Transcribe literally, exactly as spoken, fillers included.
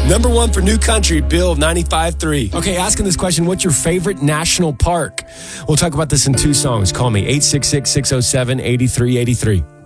Number one for New Country, Bill ninety-five three. Okay, asking this question, what's your favorite national park? We'll talk about this in two songs. Call me, eight six six, six oh seven, eight three eight three.